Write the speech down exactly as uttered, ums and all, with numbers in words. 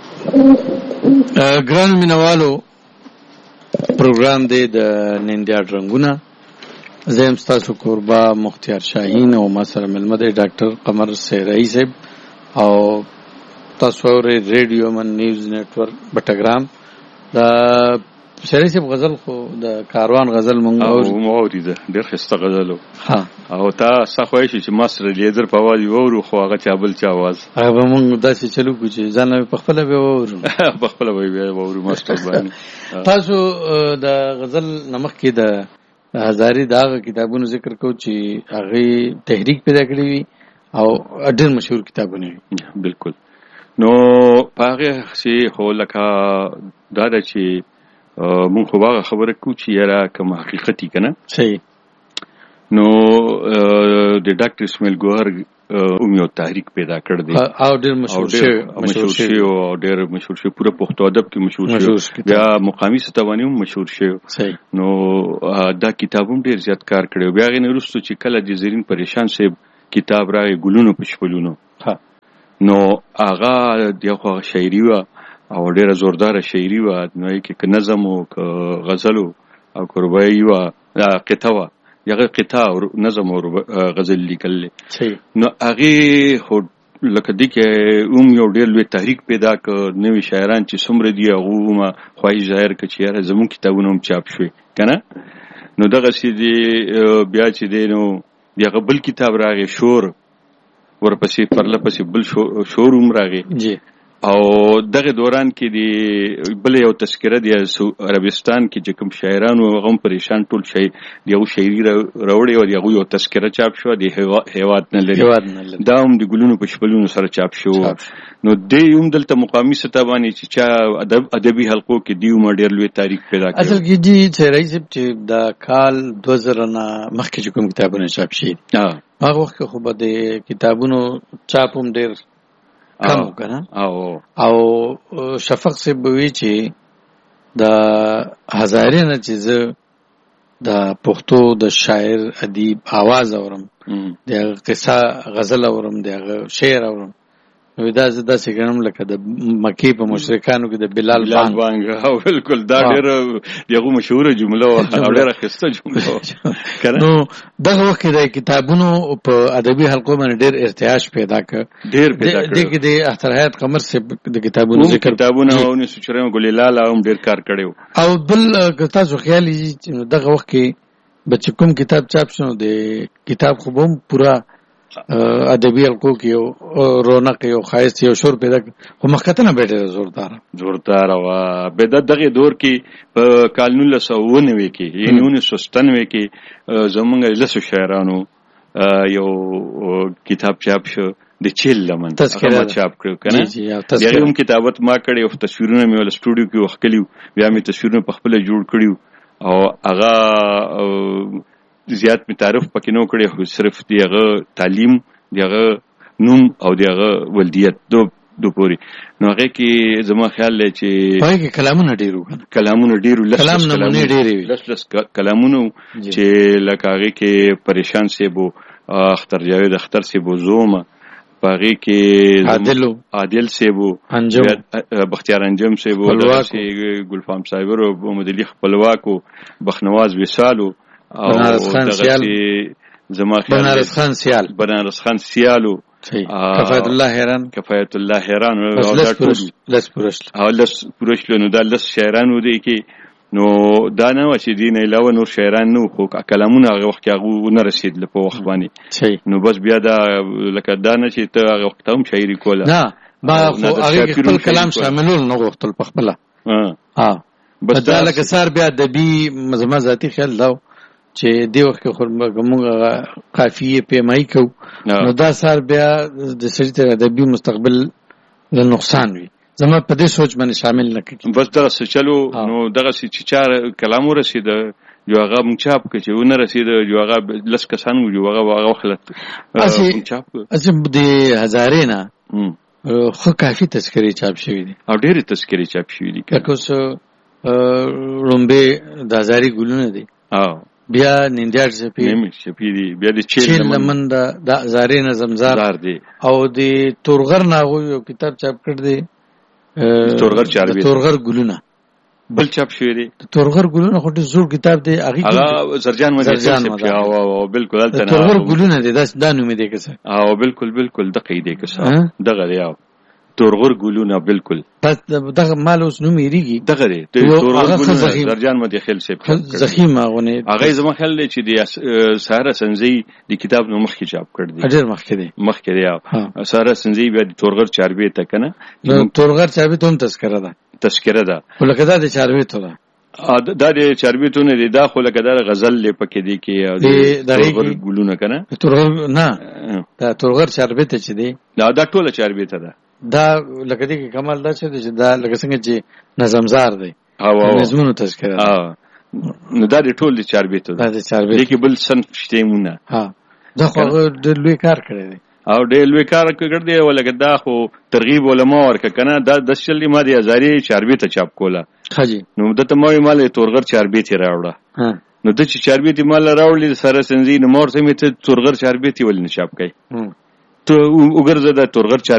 ګران مینوالو، پروګرام دی د نندیاډ رنګونه. زه یم ستاسو کوربه مختیار شاهین او ما سره ملمه دی ډاکټر قمر سیرایی صاحب او تاسو اورئ ریډیو من نیوز نیټورک بټګرام. د سیرایی صاحب غزل خو د کاروان غزل مونږ واورېده، ډېر ښایسته غزل و. ها او تا ستا خوښ چې ما سره لیدر په اواز واورو، خو هغه چا بل چا اواز هغه به مونږ داسې چلو کړو چې ځان به پخپله به واورو پخپله به بیا واورو ماسټر باندې. تاسو د غزل نه مخکې د هزاري د هغه کتابونو ذکر کوو چې هغې تحریک پیدا کړي وي او ډېر مشهور کتابونه وي. بلکل. نو په هغې چې خو لکه دا ده چې مونږ خو هغه خبره کوو چې یاره کوم حقیقت که نه صحیح. نو د ډاکټر اسماعیل ګوهر اوم یو تحریک پیدا کړ دی او ډېر مشهور شوی مشهور شوی او ډېر مشهور شوی، پوره پښتو ادب کې مشهور شوی، بیا مقامي سطح باندې هم مشهور شوی. نو دا کتاب هم ډېر زیات کار کړی. بیا هغې نه وروسته چې کله د زرین پریشان صاحب کتاب راغی ګلونو په شپلونو، نو هغه د یو خو شاعري وه او ډېره زورداره شاعري وه. نو یې کې که نظم و که غزل و او که رباعي وه، قطعه وه، هغه قطعه او نظم او غزل لیکل. نو هغې خو لکه دې کې هم یو ډېر لوی تحریک پیدا کړ. نوي شاعران چې څومره دي هغو هم خواهش ظاهر کړ چې یاره زمونږ کتابونه هم چاپ شوي که نه. نو دغسې دی بیا چې دی نو د هغه بل کتاب راغی شور، ورپسې پرله پسې بل شور هم راغی. او دغه دوران کې د بل یو تذکره د عربستان کې چې کوم شاعرانو هغه هم پریشان ټول شي د یو شاعري راوړی او د هغو یو تذکره چاپ شوه د هیواد نه لري، دا هم د ګلونو په شپلونو سره چاپ شو. نو دی هم دلته مقامي سطح باندې چې چا ادبي حلقو کې دی هم ډېر لوی تاریخ پیدا کړی. اصل کې جي سیرایی صاحب چې د کال دوه زره نه مخکې چې کوم کتابونه چاپ شي هغه وخت کې خو به د کتابونو چاپ هم ډېر کم کنه. او او شفق صاحب وی چې د هزارې نه چې زه د پښتو د شاعر ادیب آواز اورم، د قصه غزل اورم، د شعر اورم، نو دا زه داسې ګڼم لکه د مکې په مشرکانو کې د بلال بانګ. او بالکل دا ډېره د هغو مشهوره جمله وه، ډېره ښایسته جمله وه. نو دغه وخت کې د کتابونو په ادبي حلقو باندې ډېر ارتعاش پیدا کړ. ډېر پیدا کړ. دې کې د اختر حیات قمر صاحب د کتابونو ذکر کتابونه او نو سوچره ګلې لاله هم ډېر کار کړی و. او بل تاسو خیال یې چې دغه وخت کې به چې کوم کتاب چاپ شو د کتاب خو به هم پوره ادبي حلقو کې یو رونق یو ښایست یو شور پیدا کړ، خو مخکتنه به ډېره زورداره زورداره وه. به د دغې دور کې په کال نولس سوه اووه نوي کې یعنې نولس سوه شته نوي کې زمونږ لسو شاعرانو یو کتاب چاپ شو د چیل لمن، هغه چاپ کړو که نه. د هغې هم کتابت ما کړی او تصویرونه مې وله سټوډیو کې وښکلي وو، بیا مې تصویرونه په خپله جوړ کړي وو او هغه زیات مې تعریف پکې نه کړی، خو صرف د هغه تعلیم، د هغه نوم او د هغه ولدیت دو دو پورې. نو هغې کې زما خیال دی چې هغې کې کلامونه ډېر وو، کلامونه ډېر وو، کلام نمونې ډېرې وي، لس لس کلامونه وو چې لکه هغې کې پریشان صاحب و، اختر جاوید اختر صاحب و، زومه په هغې کې عادل عادل صاحب و، بختیار انجم صاحب و، ګلفام صابر و، محمد علي خپلواک و، بخنواز وصال و، او دغسې زما خیال بنارس خان سیال بنارس خان سیال و، کفایت الله حیران کفایت الله حیران لس پورشلو او لس پورشلو. نو دا لس شاعران و دی کې. نو دا نه وه چې دې نه علاوه نور شاعران نه وو، خو کلامونه هغه وخت کې هغو ونه رسېدله په وخت باندې. نو بس بیا دا لکه دا نه چې ته هغه وخت هم شاعري کوله، نه ما خو هغې کې خپل کلام شاملول نه غوښتل په خپله. بس دا لکه سار بیا ادبي زما ذاتي خیال دا چې دې وخت کې خو موږ قافیې پیمایي کوو، نو دا سار بیا د سړي ته ادبي مستقبل له نقصان وي. زما په دې سوچ باندې شامل نه کړي. بس دغسې چلو. نو دغسې چې چا کلام ورسېده یو هغه مونږ چاپ کړه، چې ونه رسېده یو هغه لس کسان وو یو هغه هغه وخت مونږ چاپ کړه. اصل د هزارې نه خو کافي تذکرې چاپ شوي دي او ډېرې تذکرې چاپ شوي دي. لکه اوس لومبې د هزارې ګلونه دي، بیا نندیاډ شپې دي، بیا د چیل لمن د هزارې نه زمزار دی، او د تورغر نه هغوی یو کتاب چاپ کړ دی تورغر چاربیت تورغر ګلونه بل چاپ شوی دی تورغر ګلونه خو ډېر زوړ کتاب دی هغه زرجان مدي څه او بالکل البته تورغر ګلونه دی دا نوم دی که څه او بالکل بالکل دقیق دی که څه دغه دی تورغر ګلونه بالکل بس دغه مال اوس نوم یریږي دغه دی تورغر ګلونه زرجان مدي خل سیب زخیم هغه هغه زما خیال دی چې د ساره سنزي د کتاب نو مخکې چاپ کړ دی ډېر مخکې دی مخکې دی ساره سنزي بیا د تورغر چاربیت ته کنه تورغر چاربیت هم تذکره ده تذکره ده ولکه دا د چاربیت ده دا د چاربیتونه دی دا خو لکه دا غزل لې پکې دی کې تورغر ګلونه کنه تورغر نه دا تورغر چاربیت چې دی دا دا ټوله چاربیت ده دا لکه دی کې کمال دا چې دا لکه څنګه چې نظمزار دی او نظمونو تذکره ها نو دا د ټول چاربیت دا د چاربیت کې بل صنف شته مونږه ها دا خو د لوی کار کړی دی او ډېر لوی کار کړ دی ولکه دا خو ترغیب علماء ورکه کنه دا د شلې ما دی هزاري چاربیت چاپ کوله حاجی نو دته مې مال تورغر چاربیت راوړه نو د چې چاربیت مال راوړل سره سنځي نو مور سمې ته تورغر چاربیت ول نه چاپ کړي ته وګرځه د تورغر چاربیت